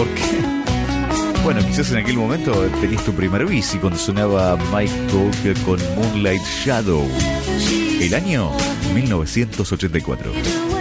¿Por qué? Bueno, quizás en aquel momento tenías tu primer bici cuando sonaba Mike Oldfield con Moonlight Shadow. El año 1984.